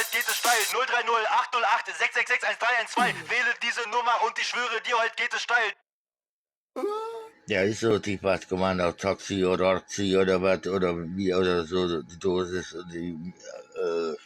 heute geht es steil. 030 808 666 1312. Wähle diese Nummer und ich schwöre dir, heute geht es steil. Ja, ist so, die was Kommando Toxi oder Orzi oder was oder wie oder so, die Dosis und die